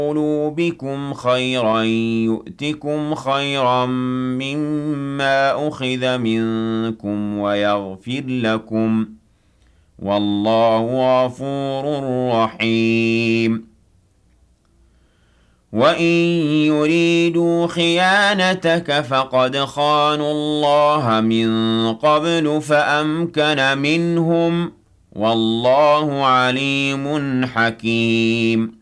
قلوبكم خيرا يؤتكم خيرا مما أخذ منكم ويغفر لكم والله غفور رحيم وإن يريدوا خيانتك فقد خانوا الله من قبل فأمكن منهم والله عليم حكيم